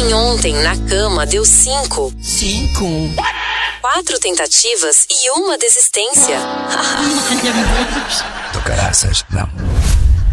Quem ontem na cama deu 5. 5? 4 tentativas e 1 desistência. Ai, meu Deus. Do caraças, não.